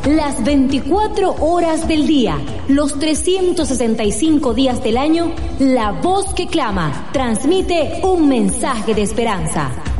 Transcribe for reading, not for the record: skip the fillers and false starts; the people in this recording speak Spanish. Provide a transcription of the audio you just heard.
las 24 horas del día, los 365 días del año, la voz que clama transmite un mensaje de esperanza.